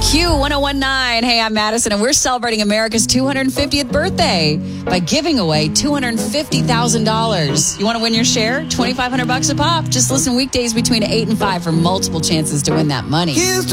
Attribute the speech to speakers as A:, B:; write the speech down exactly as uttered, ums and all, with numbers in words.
A: Q one oh one nine. Hey, I'm Madison, and we're celebrating America's two hundred fiftieth birthday by giving away two hundred fifty thousand dollars. You want to win your share? twenty-five hundred bucks a pop. Just listen weekdays between eight and five for multiple chances to win that money.
B: Here's